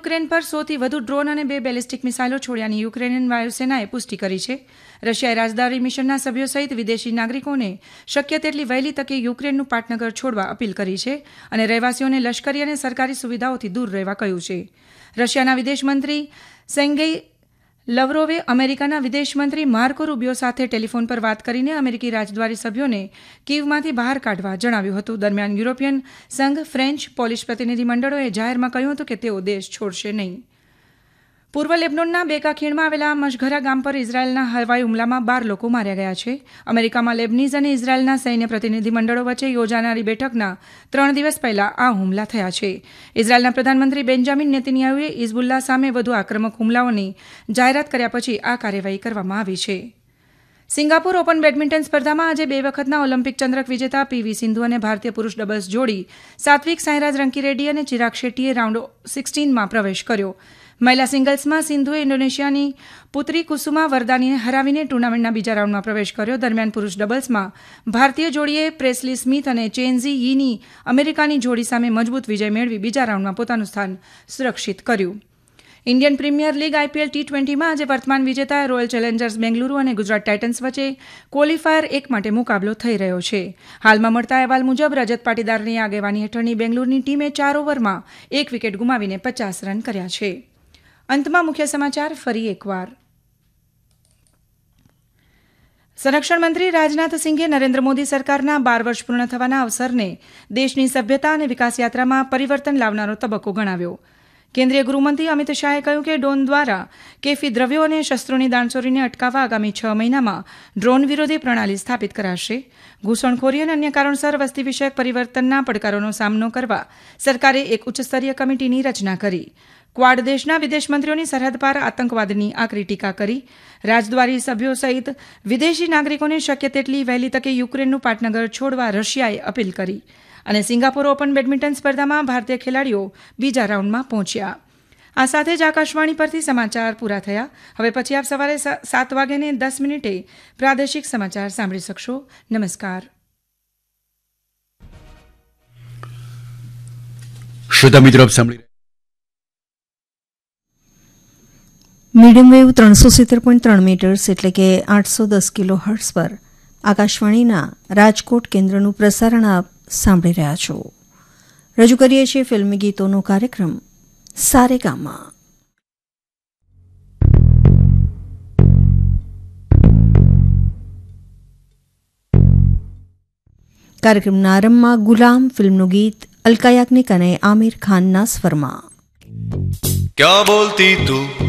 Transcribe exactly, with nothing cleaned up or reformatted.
Ukraine પર સોથી વધુ ડ્રોન અને બે બેલિસ્ટિક મિસાઇલો છોડ્યાની યુક્રેનિયન વાયુસેનાએ પુષ્ટિ કરી છે. રશિયાએ રાજદ્વારી મિશનના સભ્યો સહિત વિદેશી નાગરિકોને શક્ય તેટલી વહેલી તકે યુક્રેનનું પાટનગર છોડવા અપીલ કરી છે અને રહેવાસીઓને લશ્કરી અને સરકારી સુવિધાઓથી દૂર રહેવા કહ્યું છે. રશિયાના વિદેશમંત્રી સેર્ગેઈ લવરોવે અમેરિકાના વિદેશમંત્રી માર્કો રૂબિયો સાથે ટેલિફોન પર વાત કરીને અમેરિકી રાજદ્વારી સભ્યોને કીવમાંથી બહાર કાઢવા જણાવ્યું હતું. દરમિયાન યુરોપિયન સંઘ, ફ્રેન્ચ, પોલિશ પ્રતિનિધિમંડળોએ જાહેરમાં કહ્યું હતું કે તેઓ દેશ છોડશે નહીં. પૂર્વ લેબનોનના બેકા ખીણમાં આવેલા મશઘરા ગામ પર ઇઝરાયેલના હવાઈ હુમલામાં બાર લોકો માર્યા ગયા છે. અમેરિકામાં લેબનીઝ અને ઇઝરાયેલના સૈન્ય પ્રતિનિધિમંડળો વચ્ચે યોજાનારી બેઠકના ત્રણ દિવસ પહેલા આ હુમલા થયા છે. ઇઝરાયેલના પ્રધાનમંત્રી બેન્જામિન નેતન્યાહુએ હિઝબુલ્લાહ સામે વધુ આક્રમક હુમલાઓની જાહેરાત કર્યા પછી આ કાર્યવાહી કરવામાં આવી છે. સિંગાપુર ઓપન બેડમિન્ટન સ્પર્ધામાં આજે બે વખતના ઓલિમ્પિક ચંદ્રક વિજેતા પીવી સિંધુ અને ભારતીય પુરુષ ડબલ્સ જોડી સાત્વિક સાંઈરાજ રંકીરેડ્ડી અને ચિરાગ શેટ્ટીએ રાઉન્ડ સિક્સટીનમાં પ્રવેશ કર્યો. મહિલા સિંગલ્સમાં સિંધુએ ઇન્ડોનેશિયાની પુત્રી કુસુમા વરદાનીને હરાવીને ટુર્નામેન્ટના બીજા રાઉન્ડમાં પ્રવેશ કર્યો. દરમિયાન પુરુષ ડબલ્સમાં ભારતીય જોડીએ પ્રેસ્લી સ્મિથ અને ચેનઝી યીની અમેરિકાની જોડી સામે મજબૂત વિજય મેળવી બીજા રાઉન્ડમાં પોતાનું સ્થાન સુરક્ષિત કર્યું. Indian premier league IPL T ટ્વેન્ટીમાં આજે વર્તમાન વિજેતા રોયલ ચેલેન્જર્સ બેંગલુરુ અને ગુજરાત ટાઇટન્સ વચ્ચે ક્વોલિફાયર એક માટે મુકાબલો થઈ રહ્યો છે. હાલમાં મળતા અહેવાલ મુજબ રજત પાટીદારની આગેવાની હેઠળની બેંગલુરુની ટીમે ચાર ઓવરમાં એક વિકેટ ગુમાવીને પચાસ રન કર્યા છે. અંતમાં મુખ્ય સમાચાર ફરી એકવાર. સંરક્ષણ મંત્રી રાજનાથ સિંઘે નરેન્દ્ર મોદી સરકારના બાર વર્ષ પૂર્ણ થવાના અવસરને દેશની સભ્યતા અને વિકાસ યાત્રામાં પરિવર્તન લાવનારો તબક્કો ગણાવ્યો. કેન્દ્રીય ગૃહમંત્રી અમિત શાહે કહ્યું કે ડ્રોન દ્વારા કેફી દ્રવ્યો અને શસ્ત્રોની દાણચોરીને અટકાવવા આગામી છ મહિનામાં ડ્રોન વિરોધી પ્રણાલી સ્થાપિત કરાશે. ઘૂસણખોરી અને અન્ય કારણસર વસ્તી વિષયક પરિવર્તનના પડકારોનો સામનો કરવા સરકારે એક ઉચ્ચસ્તરીય કમિટીની રચના કરી. ક્વાડ દેશના વિદેશમંત્રીઓની સરહદ પાર આતંકવાદની આકરી ટીકા કરી. રાજદ્વારી સભ્યો સહિત વિદેશી નાગરિકોને શક્ય તેટલી વહેલી તકે યુક્રેનનું પાટનગર છોડવા રશિયાએ અપીલ કરી. અને સિંગાપોર ઓપન બેડમિન્ટન સ્પર્ધામાં ભારતીય ખેલાડીઓ બીજા રાઉન્ડમાં પહોંચ્યા. આ સાથે જ આકાશવાણી પરથી સમાચાર પૂરા થયા. હવે પછી આપ સવારે સાત વાગ્યાને દસ મિનિટે પ્રાદેશિક સમાચાર સાંભળી શકશો. નમસ્કાર. શ્રોતા મિત્રો આપ સાંભળી મીડિયમ વેવ ત્રણસો સિત્તેર પોઈન્ટ ત્રણ મીટર્સ એટલે કે આઠસો દસ કિલો હર્ટ્સ પર આકાશવાણીના રાજકોટ કેન્દ્રનું પ્રસારણ આપ સાંભળી રહ્યા છો. રજૂ કરીએ છીએ ફિલ્મી ગીતોનો કાર્યક્રમ સારેગામા. કાર્યક્રમના આરંભમાં ગુલામ ફિલ્મનું ગીત અલકા યાજ્ઞિક અને આમિર ખાનના સ્વરમાં. ક્યા બોલતી તું